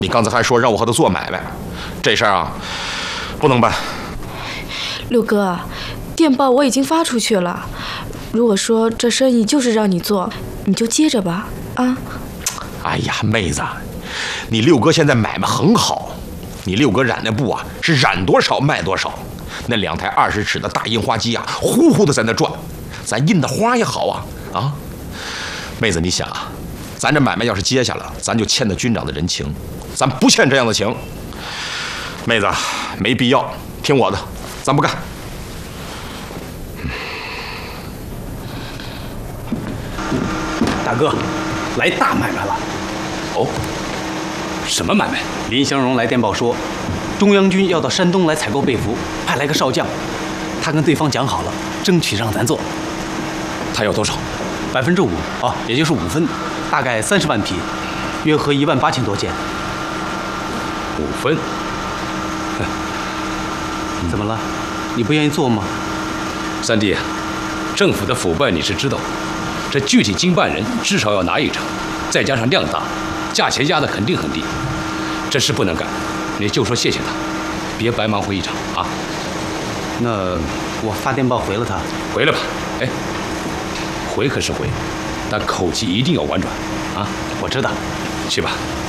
你刚才还说让我和他做买卖，这事儿啊，不能办。 六哥，电报我已经发出去了，如果说这生意就是让你做，你就接着吧，啊。 哎呀，妹子，你六哥现在买卖很好，你六哥染的布啊，是染多少卖多少。那2台20尺的大印花机啊，呼呼的在那转，咱印的花也好啊啊！妹子，你想啊，咱这买卖要是接下了，咱就欠了军长的人情，咱不欠这样的情。妹子，没必要，听我的，咱不干。 大哥，来大买卖了。 哦，什么买卖？ 林祥荣来电报说，中央军要到山东来采购被服，派来个少将，他跟对方讲好了，争取让咱做。 他要多少 5%啊，也就是5分，大概30万匹，约合18000多件。 5分？ 怎么了？你不愿意做吗？ 三弟，政府的腐败你是知道，这具体经办人至少要拿1成，再加上量大，价钱压得肯定很低，这事不能干。你就说谢谢他，别白忙活一场啊。 那我发电报回了他。 回来吧，哎，回可是回，但口气一定要婉转啊。 我知道。 去吧。